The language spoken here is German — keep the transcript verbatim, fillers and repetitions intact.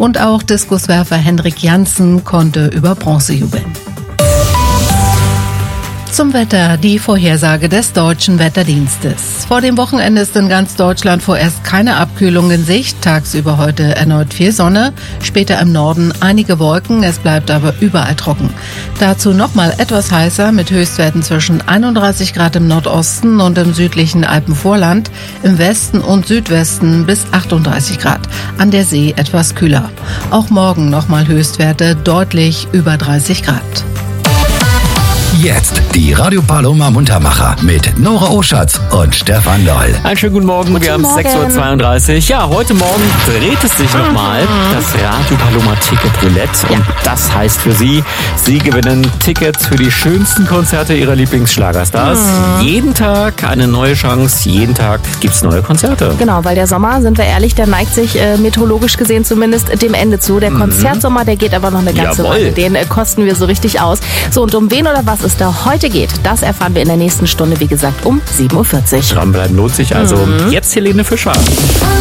Und auch Diskuswerfer Henrik Janssen konnte über Bronze jubeln. Zum Wetter, die Vorhersage des Deutschen Wetterdienstes. Vor dem Wochenende ist in ganz Deutschland vorerst keine Abkühlung in Sicht. Tagsüber heute erneut viel Sonne, später im Norden einige Wolken, es bleibt aber überall trocken. Dazu nochmal etwas heißer mit Höchstwerten zwischen einunddreißig Grad im Nordosten und im südlichen Alpenvorland, im Westen und Südwesten bis achtunddreißig Grad. An der See etwas kühler. Auch morgen nochmal Höchstwerte deutlich über dreißig Grad. Jetzt die Radio Paloma Muntermacher mit Nora Oschatz und Stefan Doll. Einen schönen guten Morgen, guten wir haben sechs Uhr zweiunddreißig. Ja, heute Morgen dreht es sich nochmal das Radio Paloma Ticket Roulette. Und das heißt für Sie, Sie gewinnen Tickets für die schönsten Konzerte Ihrer Lieblingsschlagerstars. Mhm. Jeden Tag eine neue Chance, jeden Tag gibt's neue Konzerte. Genau, weil der Sommer, sind wir ehrlich, der neigt sich äh, meteorologisch gesehen zumindest dem Ende zu. Der Konzertsommer, der geht aber noch eine ganze Jawohl. Weile. Den äh, kosten wir so richtig aus. So, und um wen oder was es da heute geht, das erfahren wir in der nächsten Stunde, wie gesagt, um sieben Uhr vierzig. Dranbleiben lohnt sich also. Mhm. Jetzt Helene Fischer.